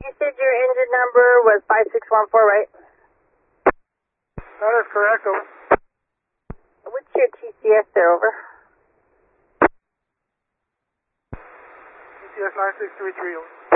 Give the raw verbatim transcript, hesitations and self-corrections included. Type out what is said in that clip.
You said your engine number was five six one four, right? That is correct, over. What's your T C S there, over? T C S nine six three three, over.